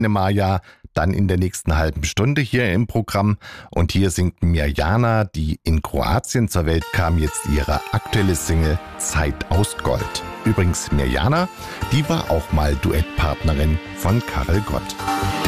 Maja dann in der nächsten halben Stunde hier im Programm. Und hier singt Mirjana, die in Kroatien zur Welt kam, jetzt ihre aktuelle Single Zeit aus Gold. Übrigens Mirjana, die war auch mal Duettpartnerin von Karel Gott.